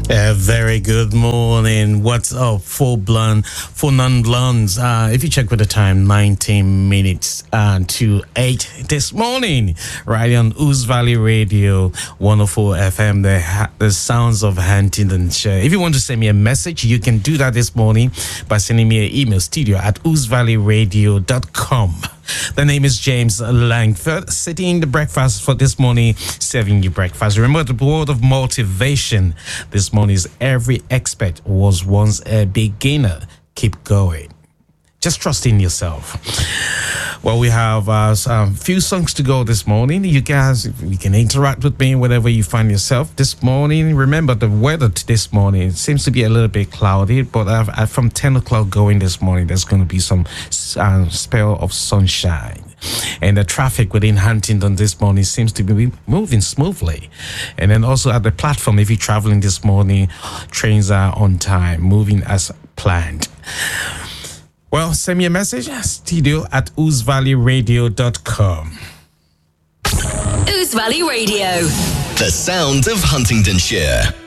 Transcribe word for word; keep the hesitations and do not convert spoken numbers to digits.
A very good morning. What's up, full blonde, for non blondes? Uh, if you check with the time, nineteen minutes uh, to eight this morning, right on Ouse Valley Radio, one oh four F M, the, ha- the sounds of Huntingdonshire. If you want to send me a message, you can do that this morning by sending me an email, studio at ouse valley radio dot com. The name is James Langford, sitting the breakfast for this morning, serving you breakfast. Remember the word of motivation this morning is every expert was once a beginner. Keep going. Just trust in yourself. Well, we have uh, a few songs to go this morning. You guys, you can interact with me wherever you find yourself this morning. Remember, the weather this morning seems to be a little bit cloudy, but uh, uh, from ten o'clock going this morning, there's going to be some uh, spell of sunshine. And the traffic within Huntingdon this morning seems to be moving smoothly. And then also at the platform, if you're traveling this morning, trains are on time, moving as planned. Well, send me a message, studio at ouse valley radio dot com. Ouse Valley Radio. The sound of Huntingdonshire.